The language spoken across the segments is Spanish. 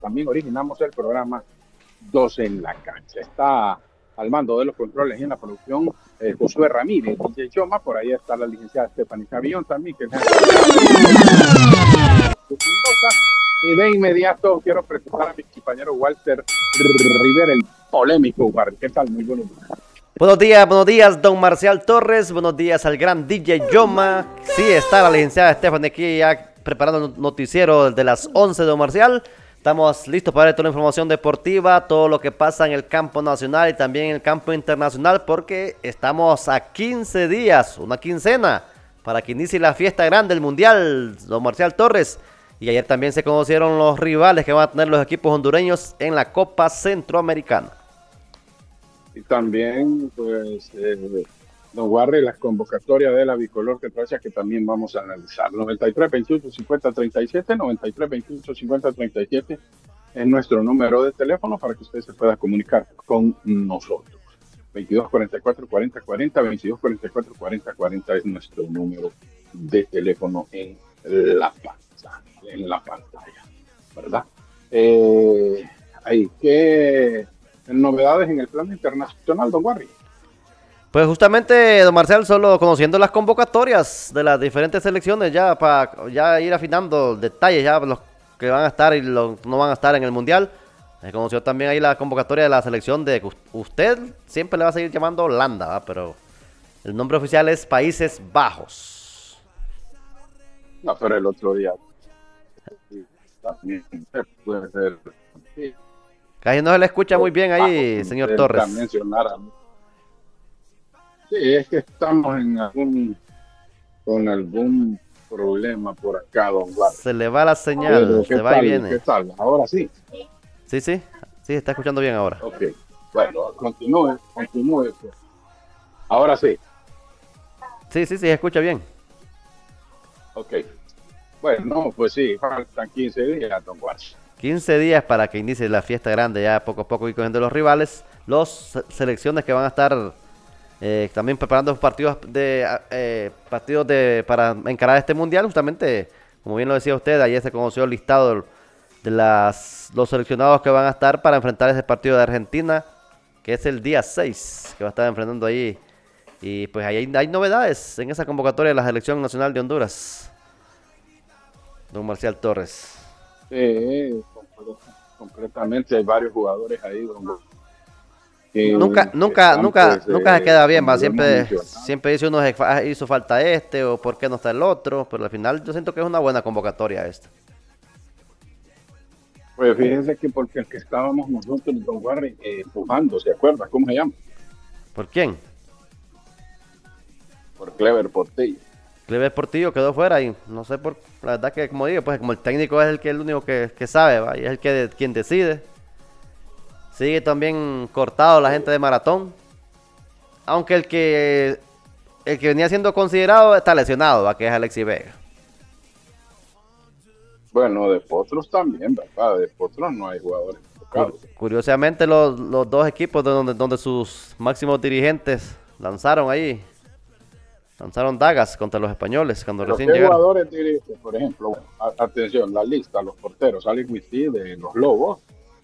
también originamos el programa Dos en la Cancha. Está al mando de los controles y en la producción Josué Ramírez, DJ Choma, por ahí está la licenciada Stephanie Cabillón también, que es y de inmediato quiero presentar a mi compañero Walter Rivera, el polémico Walter. ¿Qué tal? Muy buenos días. Buenos días, don Marcial Torres. Buenos días al gran DJ Yoma. Sí, está la licenciada Stephanie aquí ya preparando el noticiero de las 11 de don Marcial. Estamos listos para ver toda la información deportiva, todo lo que pasa en el campo nacional y también en el campo internacional, porque estamos a 15 días, una quincena, para que inicie la fiesta grande del Mundial, don Marcial Torres. Y ayer también se conocieron los rivales que van a tener los equipos hondureños en la Copa Centroamericana. Y también, pues, don Warri, las convocatorias de la bicolor que trae, que también vamos a analizar. 93 28 50 37, 93 28 50 37 es nuestro número de teléfono para que usted se pueda comunicar con nosotros. 22 44 40 40, 22 44 40 40 es nuestro número de teléfono en la pantalla, ¿verdad? Hay que novedades en el plano internacional, don Warri. Pues justamente, don Marcial, solo conociendo las convocatorias de las diferentes selecciones ya para ya ir afinando detalles, ya los que van a estar y los no van a estar en el Mundial. Se conoció también ahí la convocatoria de la selección de usted siempre le va a seguir llamando Holanda, ¿va? Pero el nombre oficial es Países Bajos. No, pero el otro día también puede ser. Sí. Casi no se le escucha muy bien ahí, señor Torres. Sí, es que estamos con algún problema por acá, don Guardia. Se le va la señal, se va y viene. ¿Qué tal? Ahora sí. Sí, se está escuchando bien ahora. Ok, bueno, continúe. Pues. Ahora sí. Sí, se escucha bien. Ok. Bueno, pues sí, faltan 15 días, don Guardia. 15 días para que inicie la fiesta grande, ya poco a poco ir cogiendo los rivales, los selecciones que van a estar también preparando partidos para encarar este mundial. Justamente, como bien lo decía usted, ayer se conoció el listado de los seleccionados que van a estar para enfrentar ese partido de Argentina, que es el día 6, que va a estar enfrentando ahí. Y pues ahí hay novedades en esa convocatoria de la Selección Nacional de Honduras. Don Marcial Torres. Sí, completamente hay varios jugadores ahí donde nunca se queda bien, va. Siempre dice uno hizo falta o por qué no está el otro, pero al final yo siento que es una buena convocatoria esta. Pues fíjense que porque el que estábamos nosotros, don Warren, empujando, ¿se acuerda? ¿Cómo se llama? ¿Por quién? Por Clever Portillo. Clever Portillo quedó fuera y no sé por la verdad que como digo, pues como el técnico es el único que sabe, ¿va? Y es quien decide. Sigue también cortado la gente de Maratón. Aunque el que venía siendo considerado está lesionado, ¿va? Que es Alexis Vega. Bueno, de Potros también, ¿verdad? De Potros no hay jugadores tocados. Curiosamente los dos equipos donde sus máximos dirigentes lanzaron dagas contra los españoles cuando recién ¿Qué llegaron. jugadores dirigen? Por ejemplo, bueno, atención, la lista, los porteros, Alex Huití de los Lobos.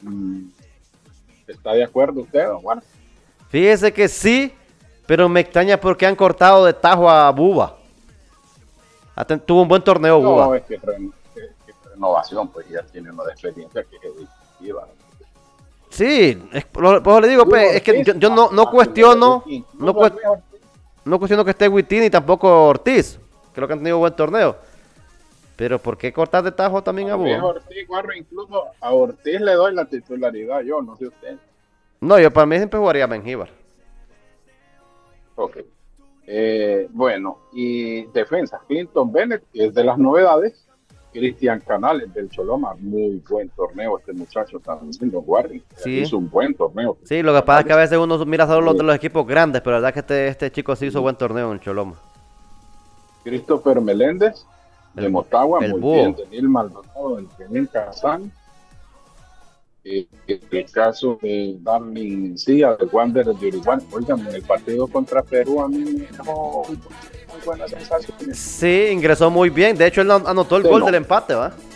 ¿Está de acuerdo usted, don Juan? Fíjese que sí, pero me extraña porque han cortado de tajo a Buba. Tuvo un buen torneo Buba. No, es que renovación, pues ya tiene una experiencia que es definitiva. Sí, por eso le digo, pues, es que yo no cuestiono que esté Huití ni tampoco Ortiz. Creo que han tenido buen torneo. Pero ¿por qué cortar de tajo también a Buba? Incluso a Ortiz le doy la titularidad, yo no sé usted. No, yo para mí siempre jugaría a Mengíbar. Ok. Bueno, y defensa, Clinton Bennett, que es de las novedades. Cristian Canales del Choloma, muy buen torneo este muchacho también, don Warren. Sí. Hizo un buen torneo. Sí, lo que pasa es que a veces uno mira solo los de los equipos grandes, pero la verdad que este chico sí hizo buen torneo en Choloma. Christopher Meléndez de Motagua, muy búho. bien. Daniel Maldonado del Penín Kazán. El caso de Darling Cia de Wanderers de Uruguay. Oigan, en el partido contra Perú a mí me dejó muy buena sensación. Sí, ingresó muy bien. De hecho, él anotó el gol del empate, ¿va?